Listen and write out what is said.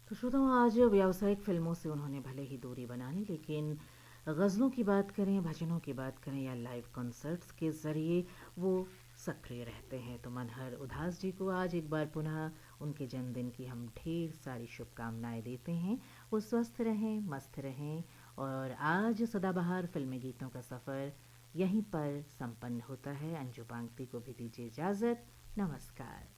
तो श्रोताओं, आज व्यावसायिक फ़िल्मों से उन्होंने भले ही दूरी बना ली, लेकिन गज़लों की बात करें, भजनों की बात करें या लाइव कॉन्सर्ट्स के ज़रिए वो सक्रिय रहते हैं। तो मनहर उदास जी को आज एक बार पुनः उनके जन्मदिन की हम ढेर सारी शुभकामनाएँ देते हैं। वो स्वस्थ रहें, मस्त रहें और आज सदाबहार फ़िल्मी गीतों का सफ़र यहीं पर संपन्न होता है। अंजू बांगती को भी दीजिए इजाज़त। नमस्कार।